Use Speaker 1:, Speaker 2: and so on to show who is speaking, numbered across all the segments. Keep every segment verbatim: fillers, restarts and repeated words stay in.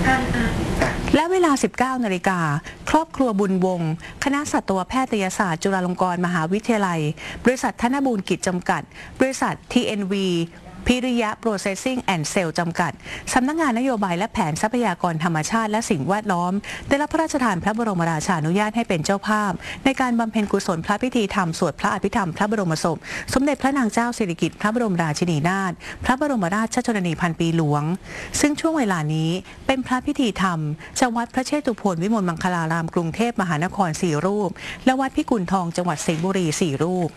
Speaker 1: และเวลา สิบเก้านาฬิกา ครอบครัวบุญวงศ์คณะสัตวแพทยศาสตร์จุฬาลงกรณ์มหาวิทยาลัยบริษัทธนบูรณ์กิจจำกัดบริษัท ที เอ็น วี พิริยะ Processing and Sale จำกัดสำนักงานนโยบายและแผนทรัพยากรธรรมชาติและสิ่งแวดล้อมได้รับพระราชทานพระบรมราชานุญาตให้เป็นเจ้าภาพในการบำเพ็ญกุศลพระพิธีธรรมสวดพระอภิธรรมพระบรมศพสมเด็จพระนางเจ้าสิริกิติ์พระบรมราชินีนาถพระบรมราชชนนีพันปีหลวงซึ่งช่วงเวลานี้เป็นพระพิธีธรรมจากวัดพระเชตุพนวิมลมังคลารามกรุงเทพมหานครสี่รูปและวัดพิกุลทองจังหวัดสิงห์บุรีสี่รูป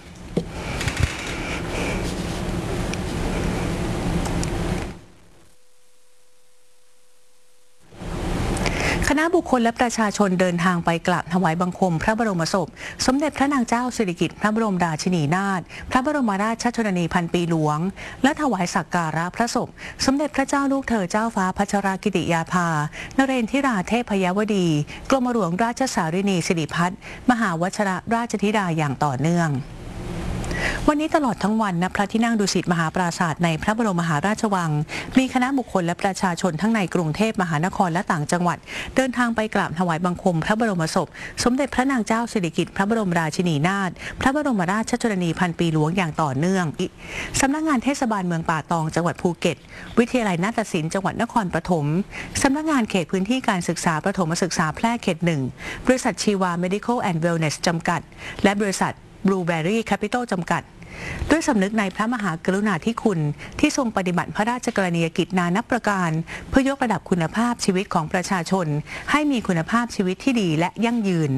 Speaker 1: คณะบุคคลและประชาชนเดินทางไปกราบถวายบังคมพระบรมศพสมเด็จพระนางเจ้าสิริกิติ์พระบรมราชินีนาถพระบรมราชชนนีพันปีหลวงและถวายสักการะพระศพสมเด็จพระเจ้าลูกเธอเจ้าฟ้าพัชรกิติยาภานเรนทิราเทพยวดีกรมหลวงราชสารินีสิริพัฒน์มหาวชิรราชธิดาอย่างต่อเนื่องวันนี้ตลอดทั้งวันณพระที่นั่งดุสิตมหาปราสาทในพระบรมมหาราชวังมีคณะบุคคลและประชาชนทั้งในกรุงเทพมหานครและต่างจังหวัดเดินทางไปกราบถวายบังคมพระบรมศพสมเด็จพระนางเจ้าสิริกิติ์พระบรมราชินีนาถพระบรมราชชนนีพันปีหลวงอย่างต่อเนื่องสำนักงานเทศบาลเมืองป่าตองจังหวัดภูเก็ตวิทยาลัยนาฏศิลป์จังหวัดนครปฐมสำนักงานเขตพื้นที่การศึกษาประถมศึกษาแพร่เขตหนึ่งบริษัทชีวา Medical and Wellness จำกัดและบริษัท Blueberry Capital จำกัดด้วยสำนึกในพระมหากรุณาธิคุณที่ทรงปฏิบัติพระราชกรณียกิจนานับประการเพื่อยกระดับคุณภาพชีวิตของประชาชนให้มีคุณภาพชีวิตที่ดีและยั่งยืน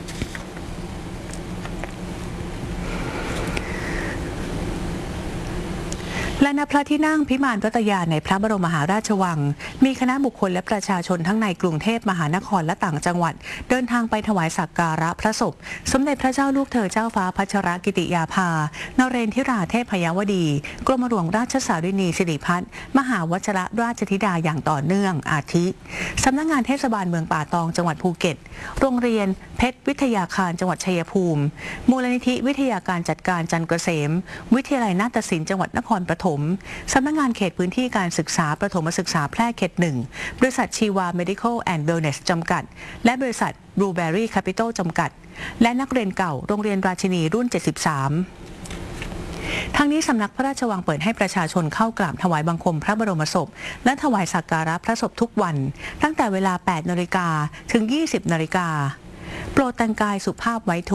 Speaker 1: และณพระที่นั่งพิมานรัตยาในพระบรมมหาราชวังมีคณะบุคคลและประชาชนทั้งในกรุงเทพมหานครและต่างจังหวัดเดินทางไปถวายสักการะพระศพสมเด็จพระเจ้าลูกเธอเจ้าฟ้าพัชรกิติยาภานเรนทิราเทพยวดีกรมหลวงราชสารินีสิริพัฒน์มหาวชิรราชธิดาอย่างต่อเนื่องอาทิสำนักงานเทศบาลเมืองป่าตองจังหวัดภูเก็ตโรงเรียนเพชรวิทยาคารจังหวัดชัยภูมิมูลนิธิวิทยาการจัดการจันทร์เกษมวิทยาลัยนาฏศิลป์จังหวัดนครปฐมสำนักงานเขตพื้นที่การศึกษาประถมศึกษาแพร่เขตหนึ่งบริษัทชีวา Medical and Wellness จำกัดและบริษัท Blueberry Capital จำกัดและนักเรียนเก่าโรงเรียนราชินีรุ่นเจ็ดสิบสามทั้งนี้สำนักพระราชวังเปิดให้ประชาชนเข้ากราบถวายบังคมพระบรมศพและถวายสักการะพระศพทุกวันตั้งแต่เวลา แปดนาฬิกา ถึง ยี่สิบนาฬิกาโปรดแต่งกายสุภาพไว้ทุก